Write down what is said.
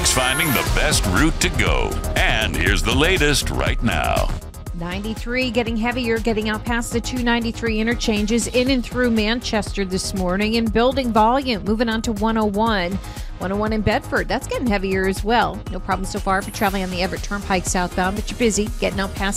makes finding the best route to go. And here's the latest right now. 93 getting heavier, getting out past the 293 interchanges in and through Manchester this morning, and building volume. Moving on to 101. 101 in Bedford, that's getting heavier as well. No problem so far for traveling on the Everett Turnpike southbound, but you're busy getting out past